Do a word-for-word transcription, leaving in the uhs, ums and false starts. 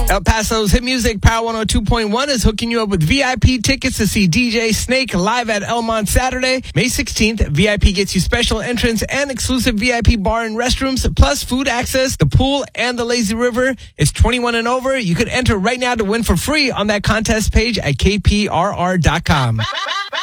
El Paso's Hit Music Power one oh two point one is hooking you up with V I P tickets to see D J Snake live at Elmont Saturday, May sixteenth. V I P gets you special entrance and exclusive V I P bar and restrooms, plus food access, the pool, and the lazy river. It's twenty-one and over. You could enter right now to win for free on that contest page at K P R R dot com.